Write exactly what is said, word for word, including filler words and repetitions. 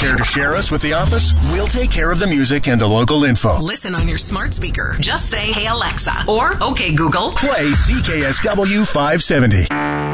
Care to share us with the office? We'll take care of the music and the local info. Listen on your smart speaker. Just say, "Hey Alexa," or "Okay Google." Play C K S W five seventy.